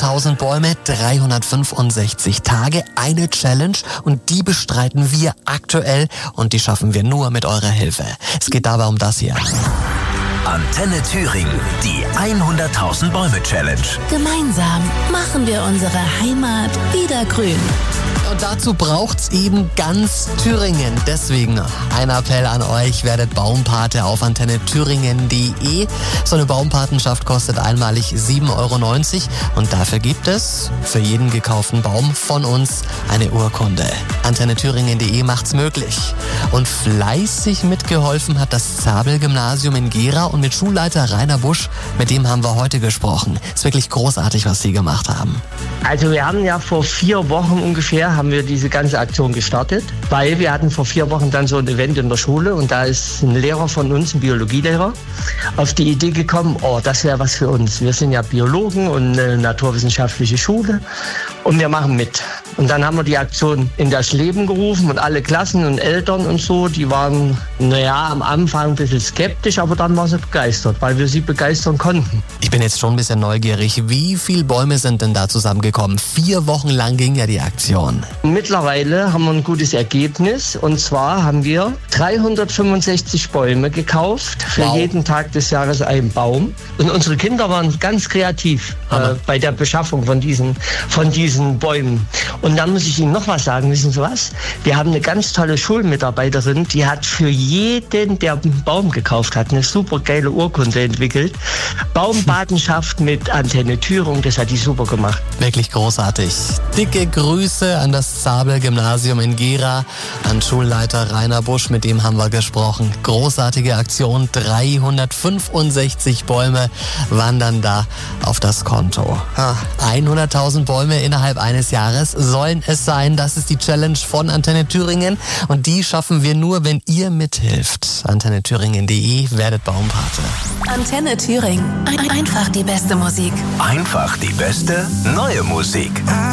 100.000 Bäume, 365 Tage, eine Challenge und die bestreiten wir aktuell und die schaffen wir nur mit eurer Hilfe. Es geht dabei um das hier. Antenne Thüringen, die 100.000 Bäume Challenge. Gemeinsam machen wir unsere Heimat wieder grün. Und dazu braucht's eben ganz Thüringen. Deswegen ein Appell an euch, werdet Baumpate auf antennethüringen.de. So eine Baumpatenschaft kostet einmalig 7,90 € und dafür gibt es für jeden gekauften Baum von uns eine Urkunde. Antennethüringen.de macht's möglich. Und fleißig mitgeholfen hat das Zabel-Gymnasium in Gera und mit Schulleiter Rainer Busch, mit dem haben wir heute gesprochen. Ist wirklich großartig, was sie gemacht haben. Also wir haben ja vor 4 Wochen ungefähr haben wir diese ganze Aktion gestartet, weil wir hatten vor 4 Wochen dann so ein Event in der Schule und da ist ein Lehrer von uns, ein Biologielehrer, auf die Idee gekommen, das wäre was für uns. Wir sind ja Biologen und eine naturwissenschaftliche Schule und wir machen mit. Und dann haben wir die Aktion in das Leben gerufen und alle Klassen und Eltern und so, die waren, am Anfang ein bisschen skeptisch, aber dann waren sie begeistert, weil wir sie begeistern konnten. Ich bin jetzt schon ein bisschen neugierig. Wie viele Bäume sind denn da zusammengekommen? 4 Wochen lang ging ja die Aktion. Mittlerweile haben wir ein gutes Ergebnis und zwar haben wir 365 Bäume gekauft, für jeden Tag des Jahres einen Baum. Und unsere Kinder waren ganz kreativ bei der Beschaffung von diesen Bäumen. Und dann muss ich Ihnen noch was sagen, wissen Sie was? Wir haben eine ganz tolle Schulmitarbeiterin, die hat für jeden, der einen Baum gekauft hat, eine super geile Urkunde entwickelt. Baumpatenschaft mit Antenne Thüringen, das hat die super gemacht. Wirklich großartig. Dicke Grüße an das Zabel-Gymnasium in Gera, an Schulleiter Rainer Busch, mit dem haben wir gesprochen. Großartige Aktion, 365 Bäume wandern da auf das Konto. 100.000 Bäume innerhalb eines Jahres sollen es sein. Das ist die Challenge von Antenne Thüringen und die schaffen wir nur, wenn ihr mithilft. antennethüringen.de, werdet Baumpate. Antenne Thüringen. Einfach die beste Musik. Einfach die beste neue Musik.